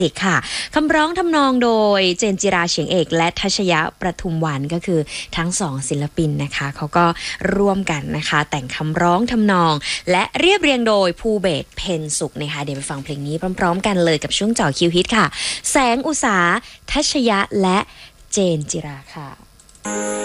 ค่ะคำร้องทำนองโดยเจนจิราเฉียงเอกและทัชยะประทุมวรรณก็คือทั้งสองศิลปินนะคะเขาก็ร่วมกันนะคะแต่งคำร้องทำนองและเรียบเรียงโดยภูเบศรเพ็ญสุขนะคะเดี๋ยวไปฟังเพลงนี้พร้อมๆกันเลยกับช่วงเจาะคิวฮิตค่ะแสงอุษาทัชยะและเจนจิราค่ะ